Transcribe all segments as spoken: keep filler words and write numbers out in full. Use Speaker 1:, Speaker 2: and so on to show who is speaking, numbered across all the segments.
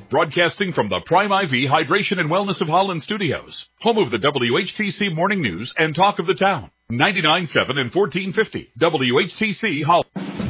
Speaker 1: broadcasting from the Prime I V Hydration and Wellness of Holland studios, home of the W H T C Morning News and Talk of the Town, ninety-nine point seven and fourteen fifty W H T C Holland.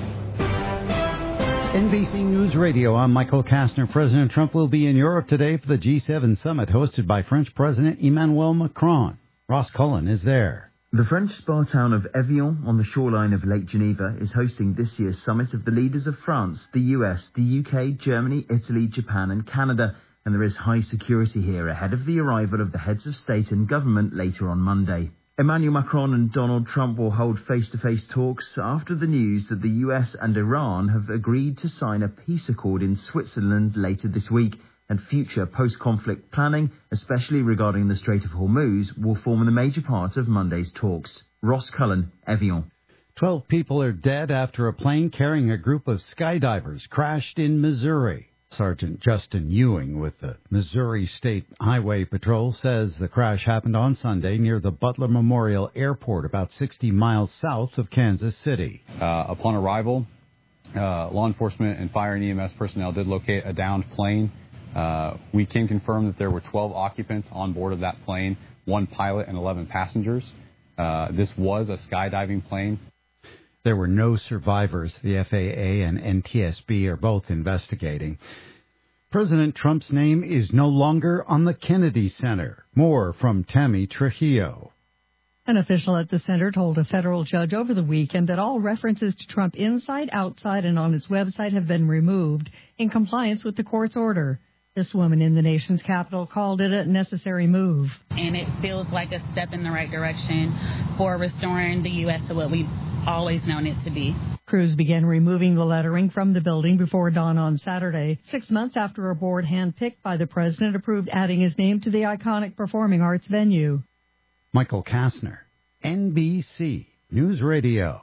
Speaker 2: N B C News Radio, I'm Michael Kastner. President Trump will be in Europe today for the G seven summit hosted by French President Emmanuel Macron. Ross Cullen is there.
Speaker 3: The French spa town of Evian on the shoreline of Lake Geneva is hosting this year's summit of the leaders of France, the U S, the U K, Germany, Italy, Japan and Canada, and there is high security here ahead of the arrival of the heads of state and government later on Monday. Emmanuel Macron and Donald Trump will hold face-to-face talks after the news that the U S and Iran have agreed to sign a peace accord in Switzerland later this week, and future post-conflict planning, especially regarding the Strait of Hormuz, will form the major part of Monday's talks. Ross Cullen, Evian.
Speaker 2: Twelve people are dead after a plane carrying a group of skydivers crashed in Missouri. Sergeant Justin Ewing with the Missouri State Highway Patrol says the crash happened on Sunday near the Butler Memorial Airport, about sixty miles south of Kansas City.
Speaker 4: Uh, upon arrival, uh, law enforcement and fire and E M S personnel did locate a downed plane. Uh, we can confirm that there were twelve occupants on board of that plane, one pilot and eleven passengers. Uh, this was a skydiving plane.
Speaker 2: There were no survivors. The F A A and N T S B are both investigating. President Trump's name is no longer on the Kennedy Center. More from Tammy Trujillo.
Speaker 5: An official at the center told a federal judge over the weekend that all references to Trump inside, outside, and on his website have been removed in compliance with the court's order. This woman in the nation's capital called it a necessary move.
Speaker 6: And it feels like a step in the right direction for restoring the U S to what we've always known it to be.
Speaker 5: Crews began removing the lettering from the building before dawn on Saturday, six months after a board handpicked by the president approved adding his name to the iconic performing arts venue.
Speaker 2: Michael Kastner, N B C News Radio.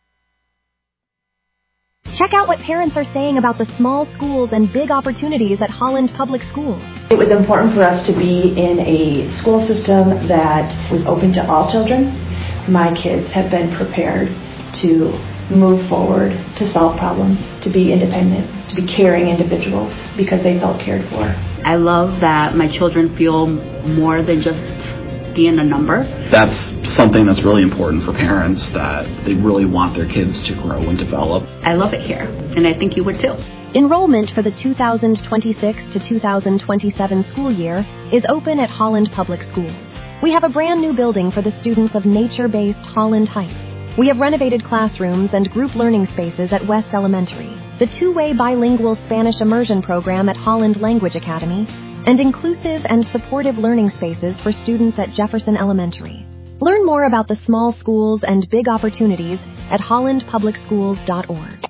Speaker 7: Check out what parents are saying about the small schools and big opportunities at Holland Public Schools.
Speaker 8: It was important for us to be in a school system that was open to all children. My kids have been prepared to move forward, to solve problems, to be independent, to be caring individuals because they felt cared for.
Speaker 9: I love that my children feel more than just being a number.
Speaker 10: That's something that's really important for parents, that they really want their kids to grow and develop.
Speaker 9: I love it here, and I think you would too.
Speaker 7: Enrollment for the two thousand twenty-six to two thousand twenty-seven school year is open at Holland Public Schools. We have a brand new building for the students of nature-based Holland Heights. We have renovated classrooms and group learning spaces at West Elementary, the two-way bilingual Spanish immersion program at Holland Language Academy, and inclusive and supportive learning spaces for students at Jefferson Elementary. Learn more about the small schools and big opportunities at holland public schools dot org.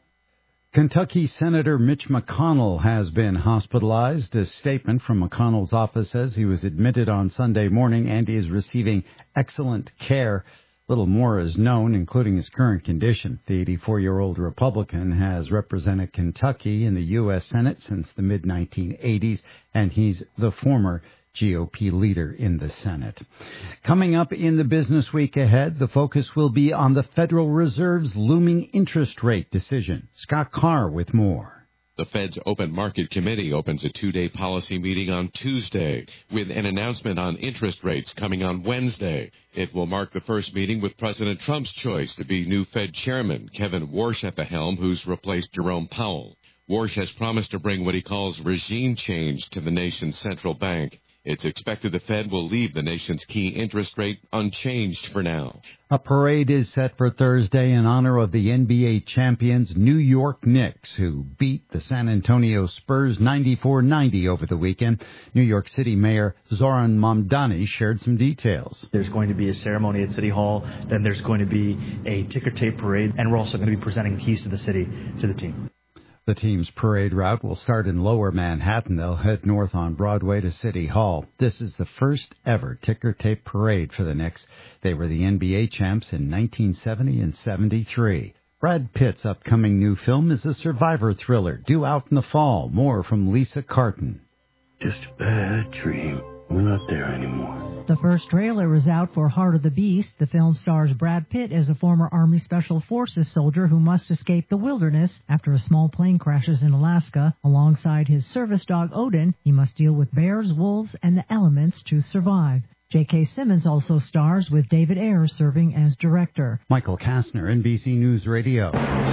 Speaker 2: Kentucky Senator Mitch McConnell has been hospitalized. A statement from McConnell's office says he was admitted on Sunday morning and is receiving excellent care. Little more is known, including his current condition. The eighty-four-year-old Republican has represented Kentucky in the U S Senate since the mid nineteen eighties, and he's the former G O P leader in the Senate. Coming up in the business week ahead, the focus will be on the Federal Reserve's looming interest rate decision. Scott Carr with more.
Speaker 11: The Fed's Open Market Committee opens a two-day policy meeting on Tuesday with an announcement on interest rates coming on Wednesday. It will mark the first meeting with President Trump's choice to be new Fed chairman, Kevin Warsh at the helm, who's replaced Jerome Powell. Warsh has promised to bring what he calls regime change to the nation's central bank. It's expected the Fed will leave the nation's key interest rate unchanged for now.
Speaker 2: A parade is set for Thursday in honor of the N B A champions New York Knicks, who beat the San Antonio Spurs ninety-four ninety over the weekend. New York City Mayor Zoran Mamdani shared some details.
Speaker 12: There's going to be a ceremony at City Hall, then there's going to be a ticker tape parade, and we're also going to be presenting the keys to the city to the team.
Speaker 2: The team's parade route will start in Lower Manhattan. They'll head north on Broadway to City Hall. This is the first ever ticker tape parade for the Knicks. They were the N B A champs in nineteen seventy and seventy-three. Brad Pitt's upcoming new film is a survivor thriller due out in the fall. More from Lisa Carton.
Speaker 13: Just a bad dream. We're not there anymore. The first trailer is out for Heart of the Beast. The film stars Brad Pitt as a former Army Special Forces soldier who must escape the wilderness after a small plane crashes in Alaska. Alongside his service dog Odin, he must deal with bears, wolves, and the elements to survive. J K. Simmons also stars, with David Ayers serving as director.
Speaker 2: Michael Kastner, N B C News Radio.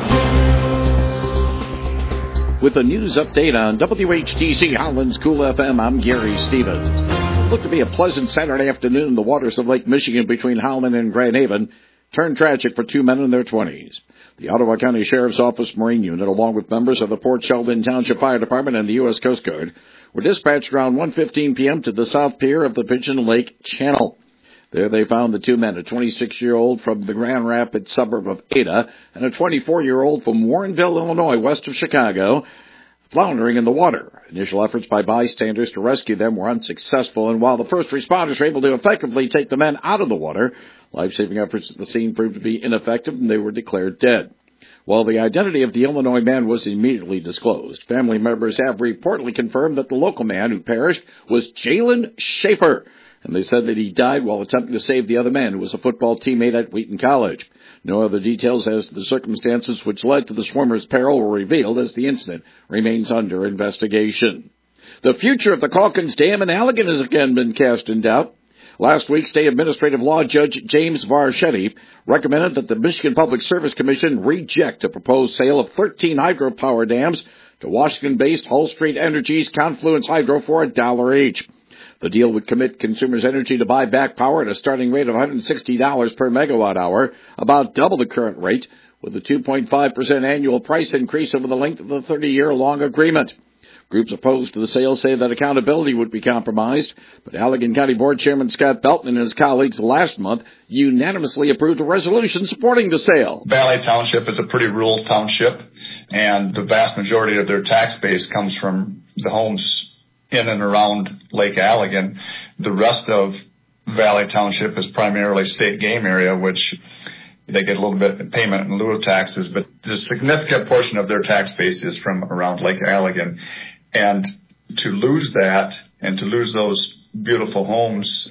Speaker 14: With a news update on W H T C Holland's Cool F M, I'm Gary Stevens. Looked to be a pleasant Saturday afternoon in the waters of Lake Michigan between Holland and Grand Haven turned tragic for two men in their twenties. The Ottawa County Sheriff's Office Marine Unit, along with members of the Port Sheldon Township Fire Department and the U S Coast Guard, were dispatched around one fifteen p.m. to the south pier of the Pigeon Lake Channel. There they found the two men, a twenty-six-year-old from the Grand Rapids suburb of Ada and a twenty-four-year-old from Warrenville, Illinois, west of Chicago, floundering in the water. Initial efforts by bystanders to rescue them were unsuccessful, and while the first responders were able to effectively take the men out of the water, life-saving efforts at the scene proved to be ineffective and they were declared dead. While the identity of the Illinois man was immediately disclosed, family members have reportedly confirmed that the local man who perished was Jalen Schaefer, and they said that he died while attempting to save the other man, who was a football teammate at Wheaton College. No other details as to the circumstances which led to the swimmer's peril were revealed, as the incident remains under investigation. The future of the Calkins Dam in Allegan has again been cast in doubt. Last week, State Administrative Law Judge James Varchetti recommended that the Michigan Public Service Commission reject a proposed sale of thirteen hydropower dams to Washington-based Hull Street Energy's Confluence Hydro for a dollar each. The deal would commit Consumers Energy to buy back power at a starting rate of one hundred sixty dollars per megawatt hour, about double the current rate, with a two point five percent annual price increase over the length of the thirty-year-long agreement. Groups opposed to the sale say that accountability would be compromised, but Allegan County Board Chairman Scott Belton and his colleagues last month unanimously approved a resolution supporting the sale.
Speaker 15: Valley Township is a pretty rural township, and the vast majority of their tax base comes from the homes in and around Lake Allegan. The rest of Valley Township is primarily state game area, which they get a little bit of payment in lieu of taxes, but the significant portion of their tax base is from around Lake Allegan. And to lose that and to lose those beautiful homes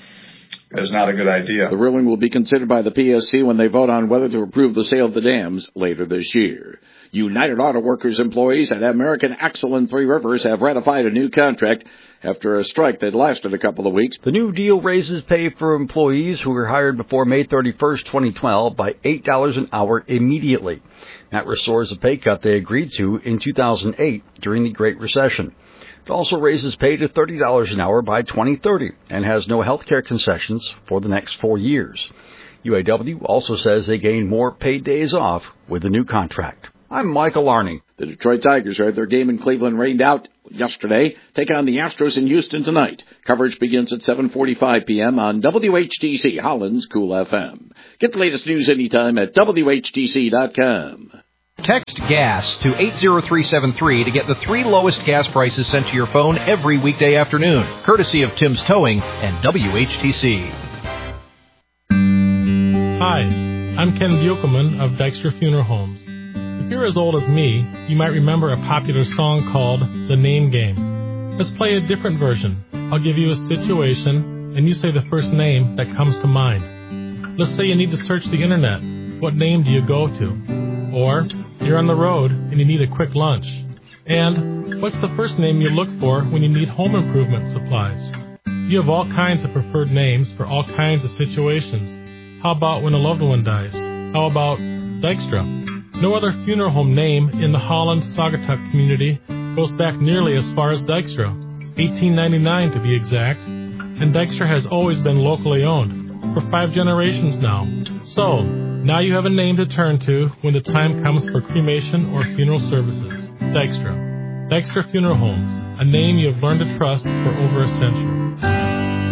Speaker 15: is not a good idea.
Speaker 14: The ruling will be considered by the P S C when they vote on whether to approve the sale of the dams later this year. United Auto Workers employees at American Axle in Three Rivers have ratified a new contract after a strike that lasted a couple of weeks.
Speaker 16: The new deal raises pay for employees who were hired before May thirty-first, twenty twelve by eight dollars an hour immediately. That restores a pay cut they agreed to in two thousand eight during the Great Recession. It also raises pay to thirty dollars an hour by twenty thirty and has no health care concessions for the next four years. U A W also says they gain more paid days off with the new contract. I'm Michael Arney.
Speaker 14: The Detroit Tigers had their game in Cleveland rained out yesterday. Take on the Astros in Houston tonight. Coverage begins at seven forty-five p.m. on W H T C Holland's Cool F M. Get the latest news anytime at W H T C dot com.
Speaker 17: Text GAS to eight zero three seven three to get the three lowest gas prices sent to your phone every weekday afternoon, courtesy of Tim's Towing and W H T C.
Speaker 18: Hi, I'm Ken Buchelman of Dykstra Funeral Homes. If you're as old as me, you might remember a popular song called The Name Game. Let's play a different version. I'll give you a situation, and you say the first name that comes to mind. Let's say you need to search the internet. What name do you go to? Or you're on the road and you need a quick lunch. And what's the first name you look for when you need home improvement supplies? You have all kinds of preferred names for all kinds of situations. How about when a loved one dies? How about Dykstra? No other funeral home name in the Holland-Saugatuck community goes back nearly as far as Dykstra, eighteen ninety-nine to be exact, and Dykstra has always been locally owned, for five generations now. So, now you have a name to turn to when the time comes for cremation or funeral services. Dykstra. Dykstra Funeral Homes, a name you have learned to trust for over a century.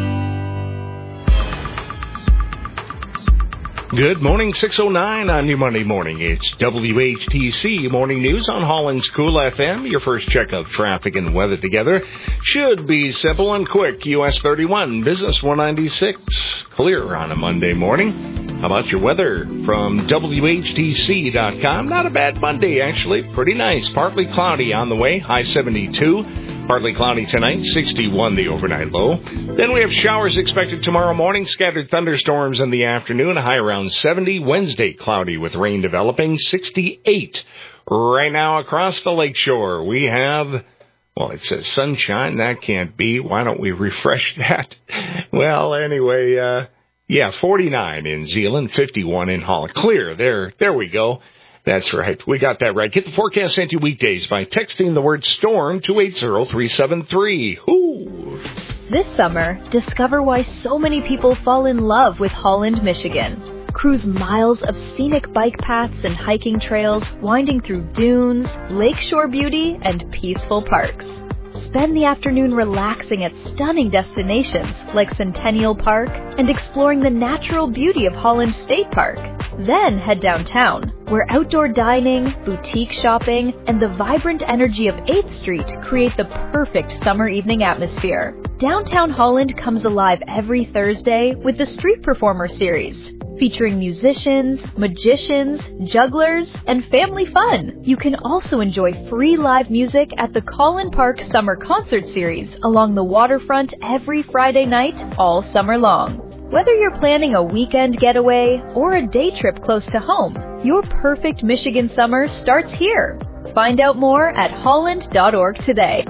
Speaker 19: Good morning, six oh nine on your Monday morning. It's W H T C Morning News on Holland's Cool F M. Your first check of traffic and weather together should be simple and quick. U S thirty-one, Business one ninety-six, clear on a Monday morning. How about your weather from W H T C dot com? Not a bad Monday, actually. Pretty nice. Partly cloudy on the way, high seventy-two. Partly cloudy tonight, sixty-one the overnight low. Then we have showers expected tomorrow morning, scattered thunderstorms in the afternoon, a high around seventy. Wednesday, cloudy with rain developing, sixty-eight. Right now across the lakeshore, we have... Well, it says sunshine. That can't be. Why don't we refresh that? Well, anyway, uh, yeah, forty-nine in Zeeland, fifty-one in Hall. Clear. There, there we go. That's right. We got that right. Get the forecast sent to you weekdays by texting the word storm to eight zero three seven three. Ooh.
Speaker 20: This summer, discover why so many people fall in love with Holland, Michigan. Cruise miles of scenic bike paths and hiking trails, winding through dunes, lakeshore beauty, and peaceful parks. Spend the afternoon relaxing at stunning destinations like Centennial Park and exploring the natural beauty of Holland State Park. Then head downtown, where outdoor dining, boutique shopping, and the vibrant energy of eighth Street create the perfect summer evening atmosphere. Downtown Holland comes alive every Thursday with the Street Performer Series, featuring musicians, magicians, jugglers, and family fun. You can also enjoy free live music at the Collin Park Summer Concert Series along the waterfront every Friday night all summer long. Whether you're planning a weekend getaway or a day trip close to home, your perfect Michigan summer starts here. Find out more at holland dot org today.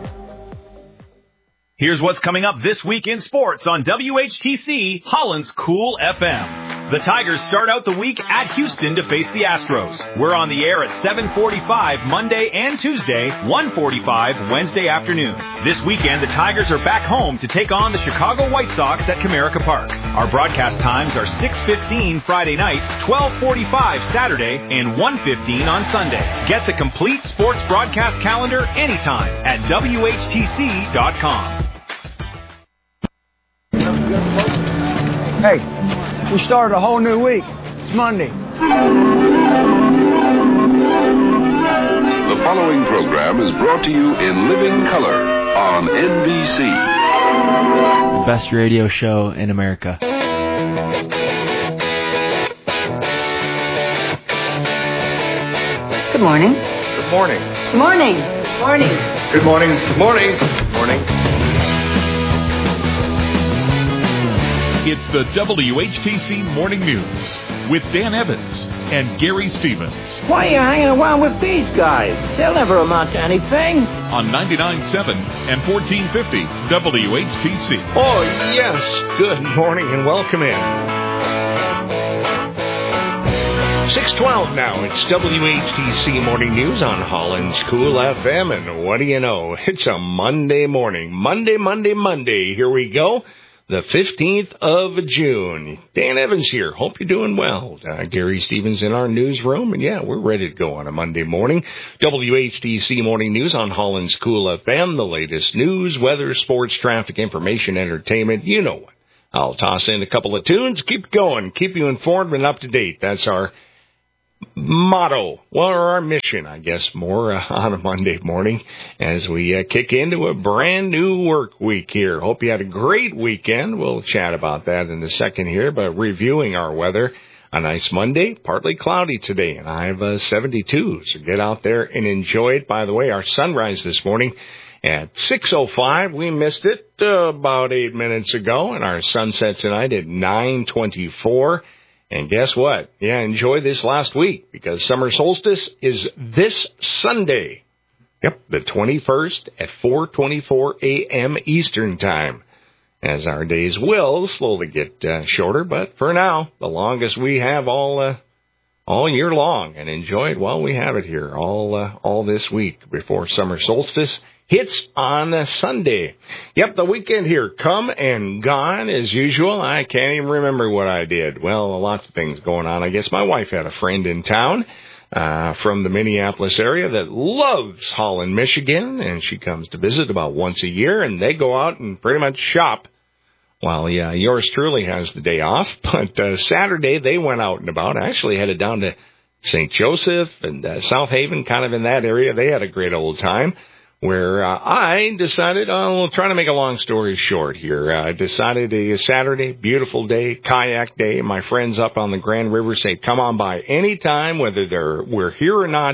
Speaker 21: Here's what's coming up this week in sports on W H T C Holland's Cool F M. The Tigers start out the week at Houston to face the Astros. We're on the air at seven forty-five Monday and Tuesday, one forty-five Wednesday afternoon. This weekend, the Tigers are back home to take on the Chicago White Sox at Comerica Park. Our broadcast times are six fifteen Friday night, twelve forty-five Saturday, and one fifteen on Sunday. Get the complete sports broadcast calendar anytime at W H T C dot com.
Speaker 22: Hey, we started a whole new week. It's Monday.
Speaker 23: The following program is brought to you in living color on N B C.
Speaker 24: The best radio show in America.
Speaker 25: Good morning.
Speaker 23: Good morning.
Speaker 25: Good morning. Good morning.
Speaker 23: Good morning. Good morning. Good morning.
Speaker 1: It's the W H T C Morning News with Dan Evans and Gary Stevens.
Speaker 26: Why are you hanging around with these guys? They'll never amount to anything.
Speaker 1: On ninety-nine point seven and fourteen fifty W H T C.
Speaker 19: Oh, yes. Good morning and welcome in. six twelve now. It's W H T C Morning News on Holland's Cool F M. And what do you know? It's a Monday morning. Monday, Monday, Monday. Here we go. The fifteenth of June. Dan Evans here. Hope you're doing well. Uh, Gary Stevens in our newsroom. And yeah, we're ready to go on a Monday morning. W H T C Morning News on Holland's Cool F M. The latest news, weather, sports, traffic, information, entertainment. You know what. I'll toss in a couple of tunes. Keep going. Keep you informed and up to date. That's our motto, or our mission, I guess, more uh, on a Monday morning as we uh, kick into a brand new work week here. Hope you had a great weekend. We'll chat about that in a second here, but reviewing our weather, a nice Monday, partly cloudy today, and I have uh, seventy-two, so get out there and enjoy it. By the way, our sunrise this morning at six oh five, we missed it uh, about eight minutes ago, and our sunset tonight at nine twenty-four. And guess what? Yeah, enjoy this last week because summer solstice is this Sunday. Yep, the twenty-first at four twenty-four a.m. Eastern Time. As our days will slowly get uh, shorter, but for now, the longest we have all uh, all year long. And enjoy it while we have it here all uh, all this week before summer solstice hits on a Sunday. Yep, the weekend here, come and gone as usual. I can't even remember what I did. Well, lots of things going on. I guess my wife had a friend in town uh, from the Minneapolis area that loves Holland, Michigan, and she comes to visit about once a year, and they go out and pretty much shop. Well, yeah, yours truly has the day off, but uh, Saturday they went out and about. I actually headed down to Saint Joseph and uh, South Haven, kind of in that area. They had a great old time. Where uh, I decided, I'll try to make a long story short here. I uh, decided a Saturday, beautiful day, kayak day. My friends up on the Grand River say, come on by anytime, whether they're we're here or not,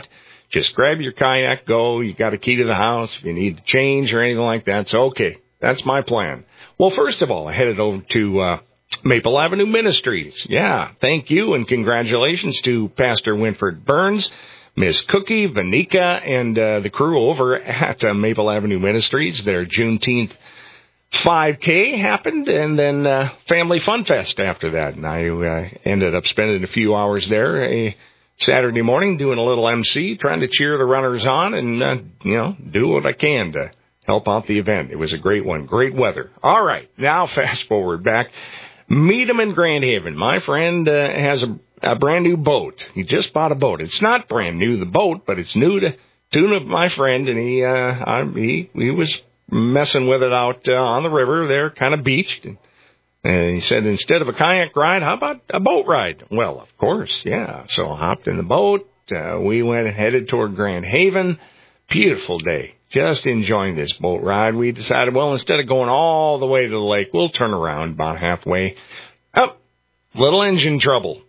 Speaker 19: Just grab your kayak, go. You got a key to the house. If you need to change or anything like that, so okay. That's my plan. Well, first of all, I headed over to uh, Maple Avenue Ministries. Yeah, thank you and congratulations to Pastor Winfred Burns, Miss Cookie, Vanika, and uh, the crew over at uh, Maple Avenue Ministries. Their Juneteenth five K happened, and then uh, Family Fun Fest after that. And I uh, ended up spending a few hours there a Saturday morning doing a little M C, trying to cheer the runners on and, uh, you know, do what I can to help out the event. It was a great one. Great weather. All right. Now fast forward back. Meet him in Grand Haven. My friend uh, has a, a brand new boat. He just bought a boat. It's not brand new, the boat, but it's new to, to my friend, and he, uh, I, he, he was messing with it out uh, on the river there, kind of beached. And, and he said, instead of a kayak ride, how about a boat ride? Well, of course, yeah. So I hopped in the boat. Uh, we went and headed toward Grand Haven. Beautiful day. Just enjoying this boat ride. We decided, well, instead of going all the way to the lake, we'll turn around about halfway. Oh, little engine trouble.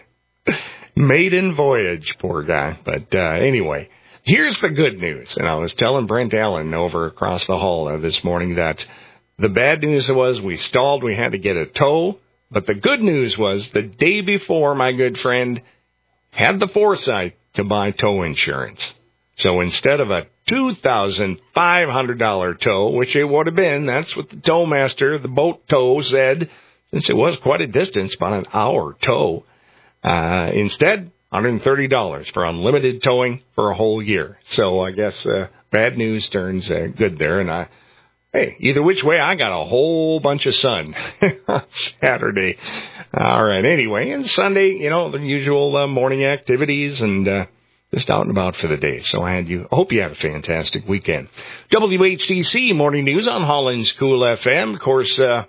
Speaker 19: Maiden voyage, poor guy. But uh, anyway, here's the good news. And I was telling Brent Allen over across the hall uh, this morning that the bad news was we stalled. We had to get a tow. But the good news was the day before, my good friend had the foresight to buy tow insurance. So instead of a two thousand five hundred dollars tow, which it would have been, that's what the towmaster, the boat tow, said, since it was quite a distance, about an hour tow. Uh, instead, one hundred thirty dollars for unlimited towing for a whole year. So I guess uh, bad news turns uh, good there. And I, hey, either which way, I got a whole bunch of sun on Saturday. All right, anyway, and Sunday, you know, the usual uh, morning activities and uh just out and about for the day. So I had you. I hope you had a fantastic weekend. W H T C Morning News on Holland's Cool F M. Of course, uh,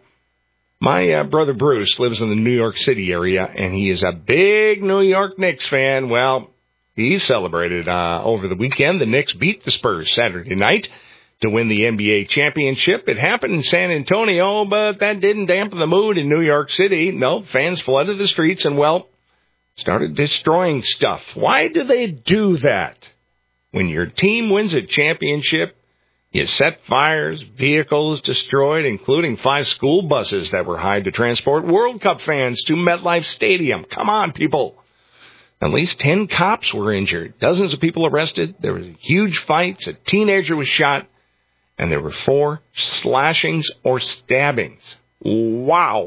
Speaker 19: my uh, brother Bruce lives in the New York City area, and he is a big New York Knicks fan. Well, he celebrated uh, over the weekend. The Knicks beat the Spurs Saturday night to win the N B A championship. It happened in San Antonio, but that didn't dampen the mood in New York City. No, fans flooded the streets and, well, started destroying stuff. Why do they do that? When your team wins a championship, you set fires, vehicles destroyed, including five school buses that were hired to transport World Cup fans to MetLife Stadium. Come on, people. At least ten cops were injured, dozens of people arrested. There were huge fights. A teenager was shot, and there were four slashings or stabbings. Wow.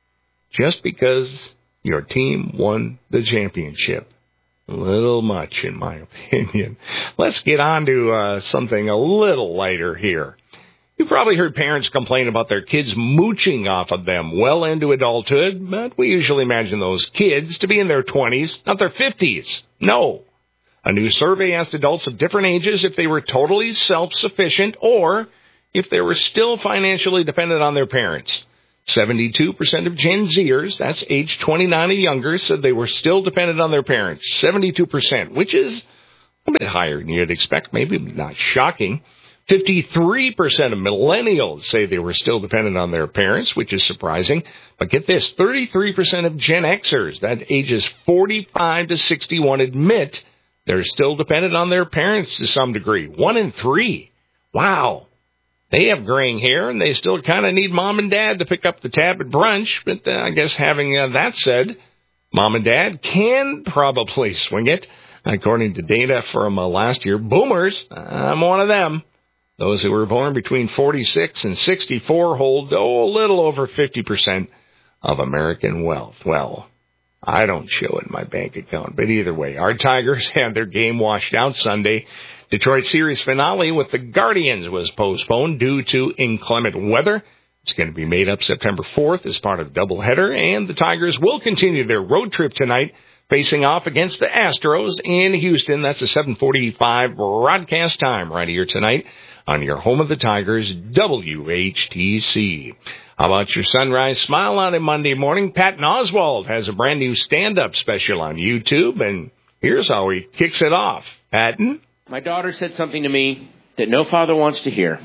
Speaker 19: Just because your team won the championship. A little much, in my opinion. Let's get on to uh, something a little lighter here. You've probably heard parents complain about their kids mooching off of them well into adulthood, but we usually imagine those kids to be in their twenties, not their fifties. No. A new survey asked adults of different ages if they were totally self-sufficient or if they were still financially dependent on their parents. seventy-two percent of Gen Zers, that's age twenty-nine and younger, said they were still dependent on their parents. seventy-two percent, which is a bit higher than you'd expect, maybe not shocking. fifty-three percent of millennials say they were still dependent on their parents, which is surprising. But get this, thirty-three percent of Gen Xers, that ages forty-five to sixty-one, admit they're still dependent on their parents to some degree. One in three. Wow. They have graying hair, and they still kind of need mom and dad to pick up the tab at brunch. But uh, I guess having uh, that said, mom and dad can probably swing it. According to data from uh, last year, boomers, I'm one of them. Those who were born between forty-six and sixty-four hold, oh, a little over fifty percent of American wealth. Well, I don't show it in my bank account, but either way, our Tigers had their game washed out Sunday. Detroit series finale with the Guardians was postponed due to inclement weather. It's going to be made up September fourth as part of doubleheader, and the Tigers will continue their road trip tonight, facing off against the Astros in Houston. That's a seven forty-five broadcast time right here tonight on your home of the Tigers, W H T C. How about your Sunrise Smile on a Monday morning? Patton Oswalt has a brand new stand-up special on YouTube, and here's how he kicks it off. Patton?
Speaker 3: My daughter said something to me that no father wants to hear.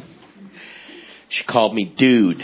Speaker 3: She called me dude.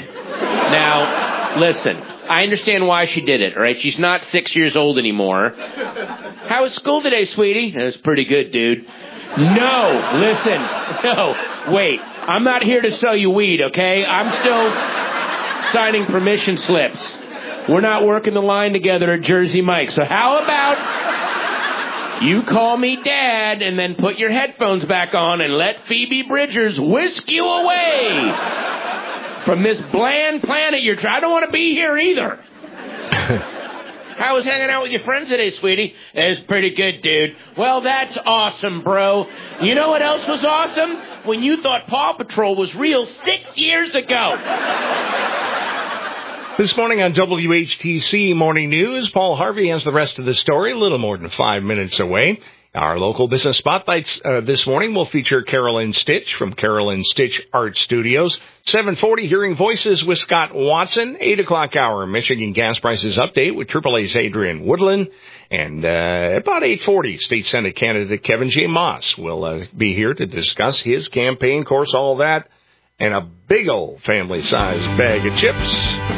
Speaker 3: Now, listen, I understand why she did it, all right? She's not six years old anymore. How was school today, sweetie? It was pretty good, dude. No, listen, no, wait. I'm not here to sell you weed, okay? I'm still signing permission slips. We're not working the line together at Jersey Mike. So how about you call me Dad and then put your headphones back on and let Phoebe Bridgers whisk you away from this bland planet you're trying. I don't want to be here either. How was hanging out with your friends today, sweetie? It was pretty good, dude. Well, that's awesome, bro. You know what else was awesome? When you thought Paw Patrol was real six years ago.
Speaker 19: This morning on W H T C Morning News, Paul Harvey has the rest of the story, a little more than five minutes away. Our local business spotlights uh, this morning will feature Carolyn Stitch from Carolyn Stitch Art Studios. seven forty, Hearing Voices with Scott Watson. eight o'clock hour, Michigan gas prices update with Triple A's Adrian Woodland. And uh, about eight forty, State Senate candidate Kevin J. Moss will uh, be here to discuss his campaign course, all that, and a big old family-sized bag of chips.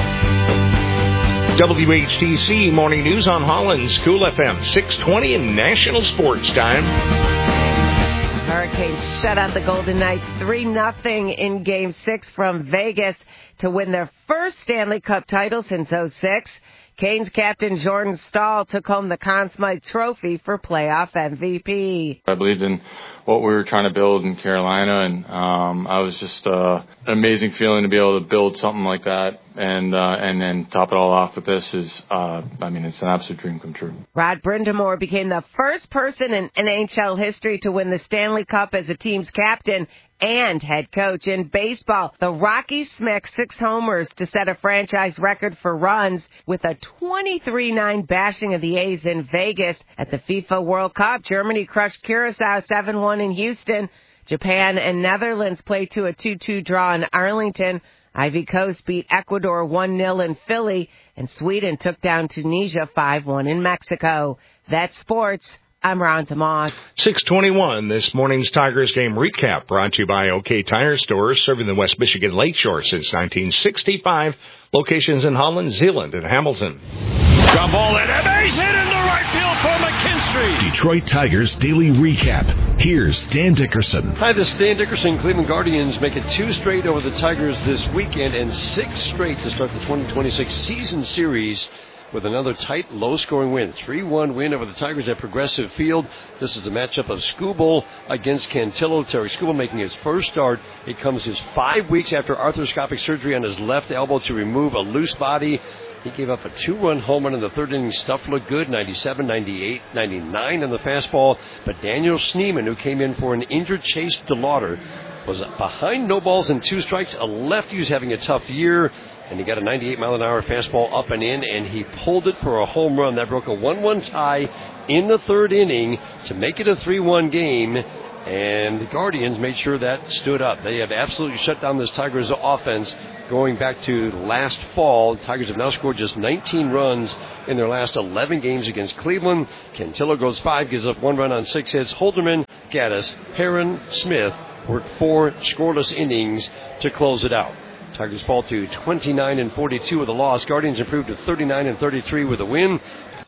Speaker 19: W H T C Morning News on Holland's Cool F M, six twenty in National Sports Time.
Speaker 4: Hurricanes shut out the Golden Knights three nothing in Game six from Vegas to win their first Stanley Cup title since oh six. Canes captain Jordan Staal took home the Conn Smythe Trophy for playoff M V P.
Speaker 5: I believed in what we were trying to build in Carolina, and um, I was just uh, an amazing feeling to be able to build something like that, and uh, and then top it all off with this is, uh, I mean, it's an absolute dream come true.
Speaker 4: Rod Brindamore became the first person in N H L history to win the Stanley Cup as a team's captain and head coach. In baseball, the Rockies smacked six homers to set a franchise record for runs with a twenty-three nine bashing of the A's in Vegas. At the FIFA World Cup, Germany crushed Curacao seven one in Houston. Japan and Netherlands played to a two two draw in Arlington. Ivory Coast beat Ecuador one nil in Philly, and Sweden took down Tunisia five one in Mexico. That's sports. I'm Ron Tomas.
Speaker 19: six twenty-one, this morning's Tigers game recap brought to you by OK Tire Stores, serving the West Michigan Lakeshore since nineteen sixty-five. Locations in Holland, Zeeland, and Hamilton.
Speaker 6: Ground ball and a base hit into right field for McKinstry.
Speaker 23: Detroit Tigers Daily Recap. Here's Dan Dickerson.
Speaker 8: Hi, this is Dan Dickerson. Cleveland Guardians make it two straight over the Tigers this weekend and six straight to start the twenty twenty-six season series with another tight, low-scoring win. three one win over the Tigers at Progressive Field. This is a matchup of Skubal against Cantillo. Terry Skubal making his first start. It comes just five weeks after arthroscopic surgery on his left elbow to remove a loose body. He gave up a two-run home run in the third inning. Stuff looked good, ninety-seven, ninety-eight, ninety-nine on the fastball. But Daniel Schneemann, who came in for an injured Chase DeLauder, was behind no balls and two strikes. A lefty who's having a tough year. And he got a ninety-eight mile an hour fastball up and in, and he pulled it for a home run. That broke a one one tie in the third inning to make it a three one game. And the Guardians made sure that stood up. They have absolutely shut down this Tigers offense going back to last fall. The Tigers have now scored just nineteen runs in their last eleven games against Cleveland. Cantillo goes five, gives up one run on six hits. Holderman, Gaddis, Heron, Smith worked four scoreless innings to close it out. Tigers fall to twenty-nine and forty-two with a loss. Guardians improved to thirty-nine and thirty-three with a win.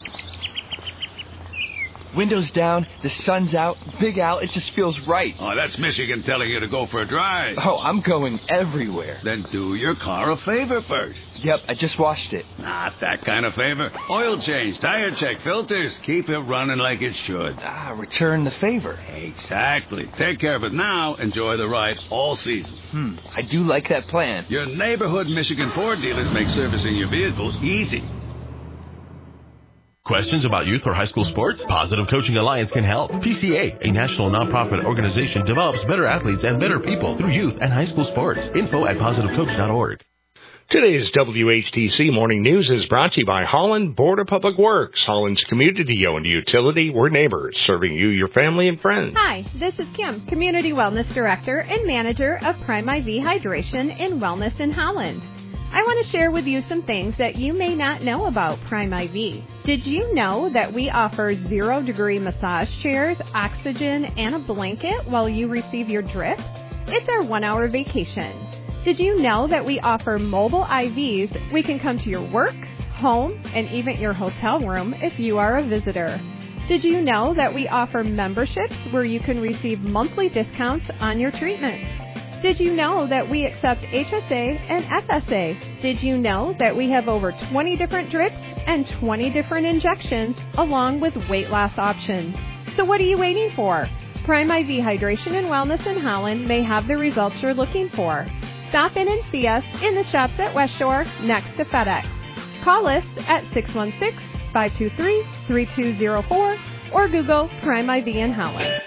Speaker 9: Windows down, the sun's out, Big Al, it just feels right.
Speaker 10: Oh, that's Michigan telling you to go for a drive.
Speaker 9: Oh, I'm going everywhere.
Speaker 10: Then do your car a favor first.
Speaker 9: Yep, I just washed it.
Speaker 10: Not that kind of favor. Oil change, tire check, filters. Keep it running like it should.
Speaker 9: Ah, return the favor.
Speaker 10: Exactly. Take care of it now. Enjoy the ride all season.
Speaker 9: Hmm, I do like that plan.
Speaker 10: Your neighborhood Michigan Ford dealers make servicing your vehicle easy.
Speaker 27: Questions about youth or high school sports? Positive Coaching Alliance can help. P C A, a national nonprofit organization, develops better athletes and better people through youth and high school sports. Info at positive coach dot org.
Speaker 19: Today's W H T C Morning News is brought to you by Holland Board of Public Works. Holland's community-owned utility. We're neighbors, serving you, your family, and friends.
Speaker 28: Hi, this is Kim, Community Wellness Director and Manager of Prime I V Hydration and Wellness in Holland. I want to share with you some things that you may not know about Prime I V. Did you know that we offer zero-degree massage chairs, oxygen, and a blanket while you receive your drip? It's our one-hour vacation. Did you know that we offer mobile I Vs? We can come to your work, home, and even your hotel room if you are a visitor. Did you know that we offer memberships where you can receive monthly discounts on your treatments? Did you know that we accept H S A and F S A? Did you know that we have over twenty different drips and twenty different injections along with weight loss options? So what are you waiting for? Prime I V Hydration and Wellness in Holland may have the results you're looking for. Stop in and see us in the shops at West Shore next to FedEx. Call us at six one six, five two three, three two zero four or Google Prime I V in Holland.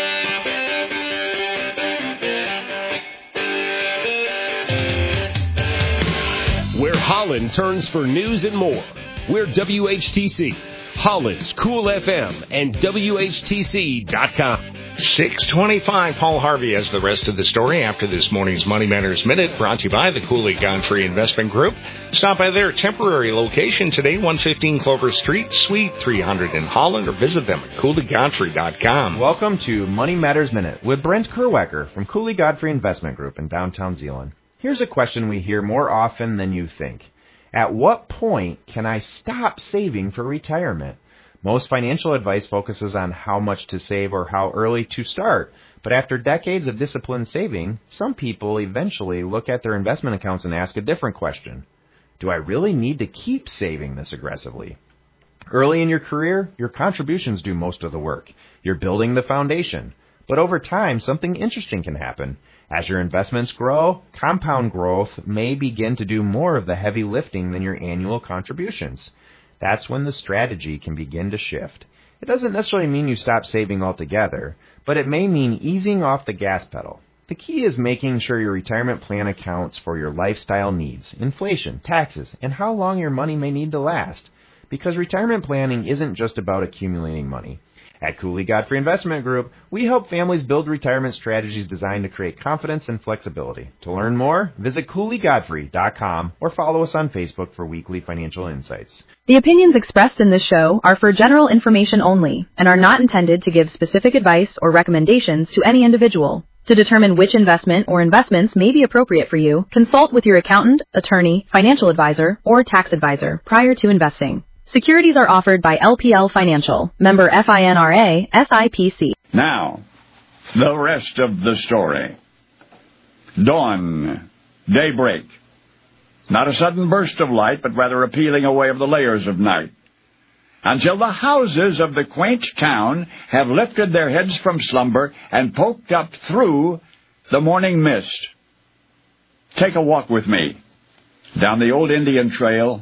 Speaker 2: Where Holland turns for news and more. We're W H T C, Holland's Cool F M, and W H T C dot com.
Speaker 19: six twenty-five, Paul Harvey has the rest of the story after this morning's Money Matters Minute, brought to you by the Cooley Godfrey Investment Group. Stop by their temporary location today, one fifteen Clover Street, Suite three hundred in Holland, or visit them at Cooley Godfrey dot com.
Speaker 7: Welcome to Money Matters Minute with Brent Kerwecker from Cooley Godfrey Investment Group in downtown Zeeland. Here's a question we hear more often than you think. At what point can I stop saving for retirement? Most financial advice focuses on how much to save or how early to start. But after decades of disciplined saving, some people eventually look at their investment accounts and ask a different question. Do I really need to keep saving this aggressively? Early in your career, your contributions do most of the work. You're building the foundation. But over time, something interesting can happen. As your investments grow, compound growth may begin to do more of the heavy lifting than your annual contributions. That's when the strategy can begin to shift. It doesn't necessarily mean you stop saving altogether, but it may mean easing off the gas pedal. The key is making sure your retirement plan accounts for your lifestyle needs, inflation, taxes, and how long your money may need to last. Because retirement planning isn't just about accumulating money. At Cooley Godfrey Investment Group, we help families build retirement strategies designed to create confidence and flexibility. To learn more, visit Cooley Godfrey dot com or follow us on Facebook for weekly financial insights.
Speaker 11: The opinions expressed in this show are for general information only and are not intended to give specific advice or recommendations to any individual. To determine which investment or investments may be appropriate for you, consult with your accountant, attorney, financial advisor, or tax advisor prior to investing. Securities are offered by L P L Financial, member FINRA, S I P C.
Speaker 12: Now, the rest of the story. Dawn, daybreak. Not a sudden burst of light, but rather a peeling away of the layers of night. Until the houses of the quaint town have lifted their heads from slumber and poked up through the morning mist. Take a walk with me down the old Indian trail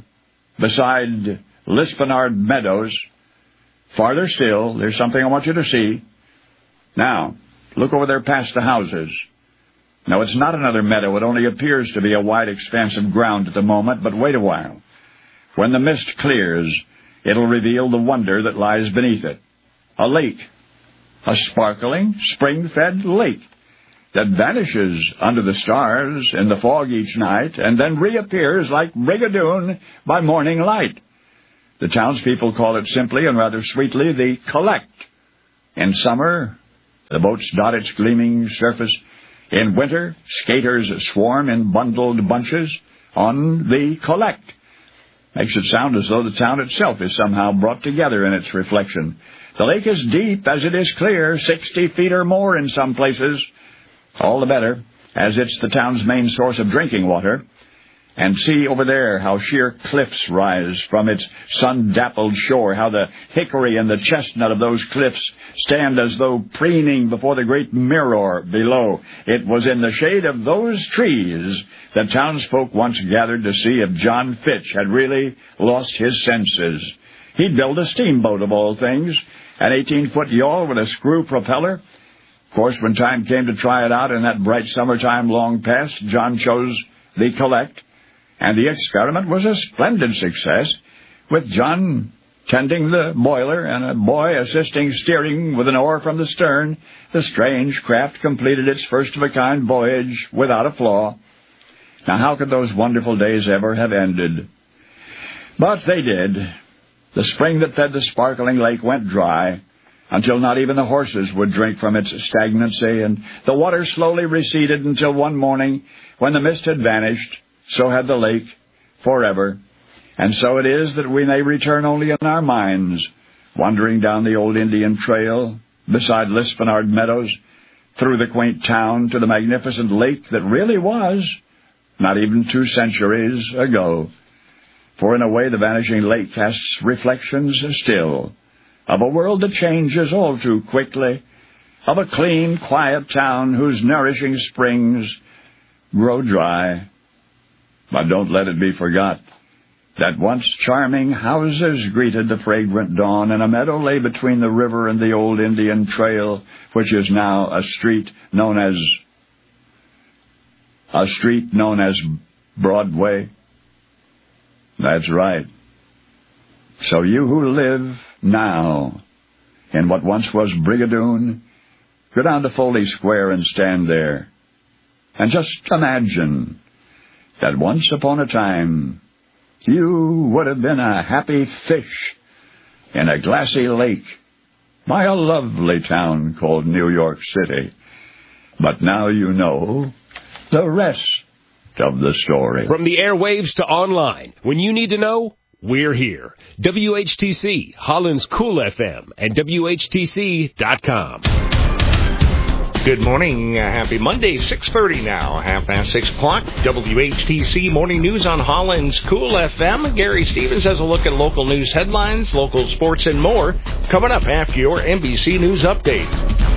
Speaker 12: beside Lispenard Meadows. Farther still, there's something I want you to see. Now, look over there past the houses. No, it's not another meadow. It only appears to be a wide expanse of ground at the moment, but wait a while. When the mist clears, it'll reveal the wonder that lies beneath it. A lake. A sparkling, spring-fed lake that vanishes under the stars in the fog each night and then reappears like Brigadoon by morning light. The townspeople call it simply and rather sweetly the Collect. In summer, the boats dot its gleaming surface. In winter, skaters swarm in bundled bunches on the Collect. Makes it sound as though the town itself is somehow brought together in its reflection. The lake is deep as it is clear, sixty feet or more in some places. All the better, as it's the town's main source of drinking water. And see over there how sheer cliffs rise from its sun-dappled shore, how the hickory and the chestnut of those cliffs stand as though preening before the great mirror below. It was in the shade of those trees that townsfolk once gathered to see if John Fitch had really lost his senses. He'd build a steamboat of all things, an eighteen-foot yawl with a screw propeller. Of course, when time came to try it out in that bright summertime long past, John chose the Collect. And the experiment was a splendid success, with John tending the boiler and a boy assisting steering with an oar from the stern. The strange craft completed its first-of-a-kind voyage without a flaw. Now, how could those wonderful days ever have ended? But they did. The spring that fed the sparkling lake went dry, until not even the horses would drink from its stagnancy, and the water slowly receded until one morning, when the mist had vanished, so had the lake forever. And so it is that we may return only in our minds, wandering down the old Indian Trail, beside Lispenard Meadows, through the quaint town to the magnificent lake that really was, not even two centuries ago. For in a way the vanishing lake casts reflections still of a world that changes all too quickly, of a clean, quiet town whose nourishing springs grow dry. But don't let it be forgot that once charming houses greeted the fragrant dawn, and a meadow lay between the river and the old Indian Trail, which is now a street known as a street known as Broadway. That's right. So you who live now in what once was Brigadoon, go down to Foley Square and stand there, and just imagine that once upon a time you would have been a happy fish in a glassy lake by a lovely town called New York City. But now you know the rest of the story.
Speaker 2: From the airwaves to online, when you need to know, we're here. W H T C, Holland's Cool F M, and W H T C dot com.
Speaker 19: Good morning. Uh, happy Monday, six thirty now, half past six o'clock. W H T C Morning News on Holland's Cool F M. Gary Stevens has a look at local news headlines, local sports, and more coming up after your N B C News Update.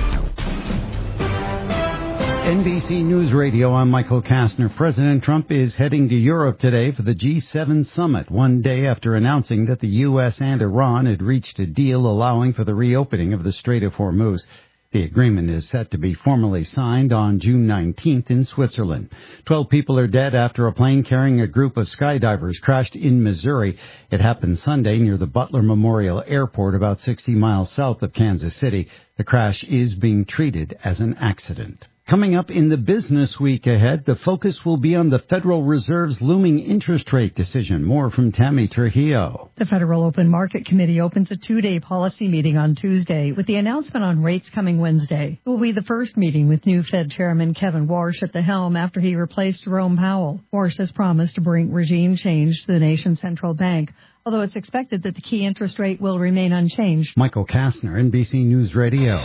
Speaker 13: N B C News Radio, I'm Michael Kastner. President Trump is heading to Europe today for the G seven summit, one day after announcing that the U S and Iran had reached a deal allowing for the reopening of the Strait of Hormuz. The agreement is set to be formally signed on June nineteenth in Switzerland. Twelve people are dead after a plane carrying a group of skydivers crashed in Missouri. It happened Sunday near the Butler Memorial Airport, about sixty miles south of Kansas City. The crash is being treated as an accident. Coming up in the business week ahead, the focus will be on the Federal Reserve's looming interest rate decision. More from Tammy Trujillo.
Speaker 14: The Federal Open Market Committee opens a two-day policy meeting on Tuesday with the announcement on rates coming Wednesday. It will be the first meeting with new Fed Chairman Kevin Warsh at the helm after he replaced Jerome Powell. Warsh has promised to bring regime change to the nation's central bank, although it's expected that the key interest rate will remain unchanged.
Speaker 13: Michael Kastner, N B C News Radio.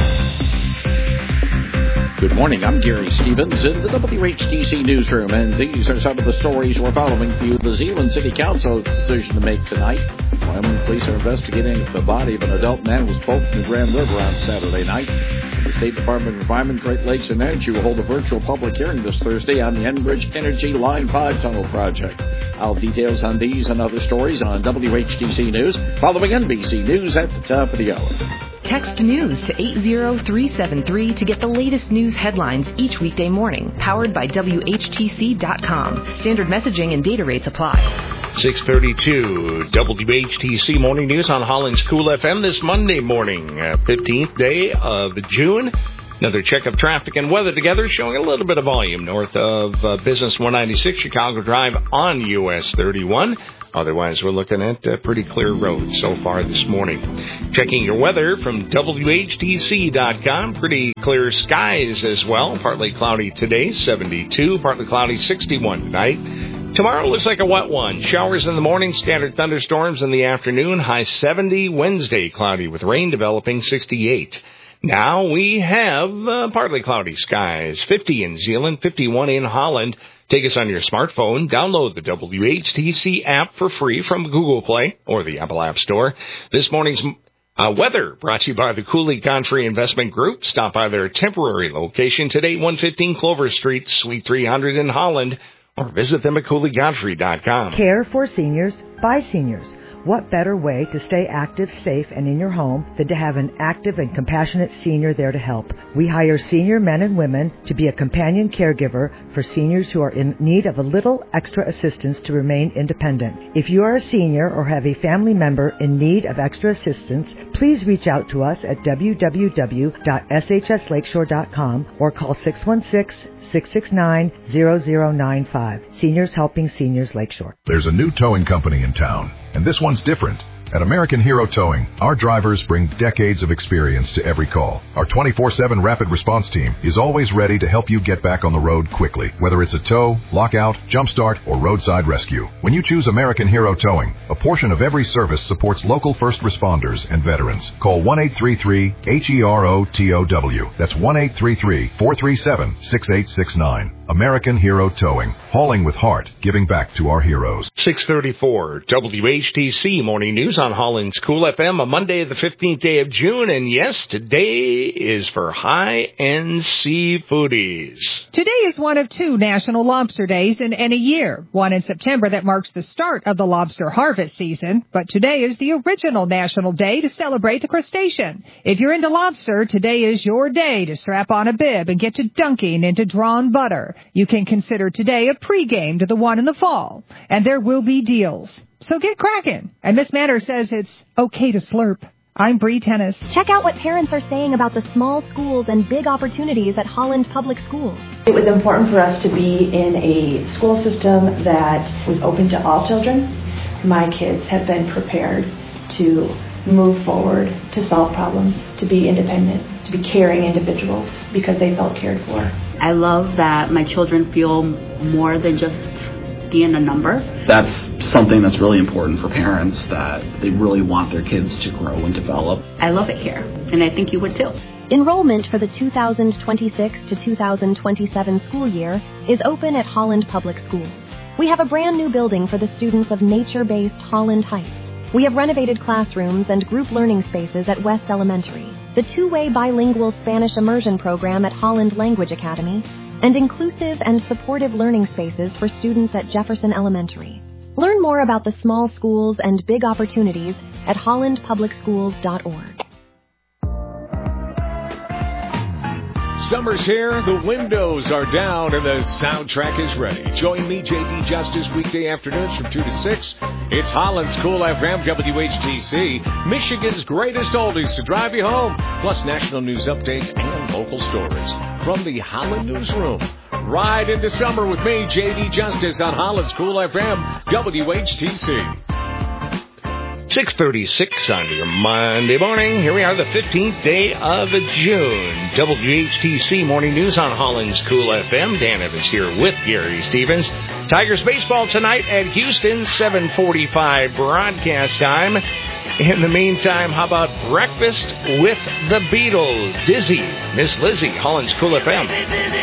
Speaker 15: Good morning, I'm Gary Stevens in the W H T C newsroom, and these are some of the stories we're following for you. The Zeeland City Council decision to make tonight. Wyoming police are investigating the body of an adult man who was boated in the Grand River on Saturday night. The State Department of Environment, Great Lakes, and Energy will hold a virtual public hearing this Thursday on the Enbridge Energy Line five Tunnel project. I'll have details on these and other stories on W H T C News, following N B C News at the top of the hour.
Speaker 16: Text NEWS to eight zero three seven three to get the latest news headlines each weekday morning. Powered by W H T C dot com. Standard messaging and data rates apply.
Speaker 19: six thirty-two, W H T C Morning News on Holland's Cool F M this Monday morning, uh, fifteenth day of June. Another check of traffic and weather together, showing a little bit of volume north of uh, Business one ninety-six Chicago Drive on U S thirty-one. Otherwise, we're looking at a pretty clear road so far this morning. Checking your weather from W H T C dot com. Pretty clear skies as well. Partly cloudy today, seventy-two. Partly cloudy, sixty-one tonight. Tomorrow looks like a wet one. Showers in the morning, standard thunderstorms in the afternoon. High seventy. Wednesday, cloudy with rain developing, sixty-eight. Now we have uh, partly cloudy skies, fifty in Zeeland, fifty-one in Holland. Take us on your smartphone. Download the W H T C app for free from Google Play or the Apple App Store. This morning's uh, weather brought to you by the Cooley Godfrey Investment Group. Stop by their temporary location today, one fifteen Clover Street, Suite three hundred in Holland, or visit them at Cooley Godfrey dot com.
Speaker 17: Care for seniors by seniors. What better way to stay active, safe, and in your home than to have an active and compassionate senior there to help? We hire senior men and women to be a companion caregiver for seniors who are in need of a little extra assistance to remain independent. If you are a senior or have a family member in need of extra assistance, please reach out to us at w w w dot s h s lakeshore dot com or call six one six, six six nine, zero zero nine five. Seniors Helping Seniors Lakeshore.
Speaker 18: There's a new towing company in town, and this one's different.
Speaker 1: At American Hero Towing, our drivers bring decades of experience to every call. Our twenty-four seven rapid response team is always ready to help you get back on the road quickly, whether it's a tow, lockout, jump start, or roadside rescue. When you choose American Hero Towing, a portion of every service supports local first responders and veterans. Call one eight three three H E R O T O W. That's one eight three three, four three seven, six eight six nine. American Hero Towing. Hauling with heart, giving back to our heroes.
Speaker 19: six thirty-four W H T C Morning News on Holland's Cool F M, a Monday, the fifteenth day of June. And yes, today is for high-end seafoodies.
Speaker 18: Today is one of two National Lobster Days in any year. One in September that marks the start of the lobster harvest season. But today is the original National Day to celebrate the crustacean. If you're into lobster, today is your day to strap on a bib and get to dunking into drawn butter. You can consider today a pregame to the one in the fall, and there will be deals. So get cracking. And Miss Manor says it's okay to slurp. I'm Bree Tennis.
Speaker 20: Check out what parents are saying about the small schools and big opportunities at Holland Public Schools.
Speaker 21: It was important for us to be in a school system that was open to all children. My kids have been prepared to move forward, to solve problems, to be independent, to be caring individuals because they felt cared for.
Speaker 22: I love that my children feel more than just being a number.
Speaker 24: That's something that's really important for parents, that they really want their kids to grow and develop.
Speaker 22: I love it here, and I think you would too.
Speaker 20: Enrollment for the two thousand twenty-six to two thousand twenty-seven school year is open at Holland Public Schools. We have a brand new building for the students of nature-based Holland Heights. We have renovated classrooms and group learning spaces at West Elementary, the two-way bilingual Spanish immersion program at Holland Language Academy, and inclusive and supportive learning spaces for students at Jefferson Elementary. Learn more about the small schools and big opportunities at holland public schools dot org.
Speaker 2: Summer's here, the windows are down, and the soundtrack is ready. Join me, J D Justice, weekday afternoons from two to six. It's Holland's Cool F M, W H T C, Michigan's greatest oldies to drive you home, plus national news updates and local stories. From the Holland Newsroom, ride into summer with me, J D Justice, on Holland's Cool F M, W H T C. six thirty-six on your Monday morning. Here we are, the fifteenth day of June. W H T C Morning News on Holland's Cool F M. Dan Evans here with Gary Stevens. Tigers baseball tonight at Houston, seven forty-five broadcast time. In the meantime, how about breakfast with the Beatles? Dizzy, Miss Lizzie, Holland's Cool F M.